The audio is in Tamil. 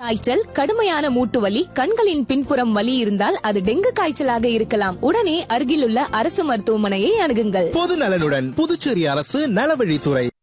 காய்ச்சல், கடுமையான மூட்டு வலி, கண்களின் பின்புறம் வலி இருந்தால் அது டெங்கு காய்ச்சலாக இருக்கலாம். உடனே அருகிலுள்ள அரசு மருத்துவமனையை அணுகுங்கள். பொது நலனுடன் புதுச்சேரி அரசு நலவழித்துறை.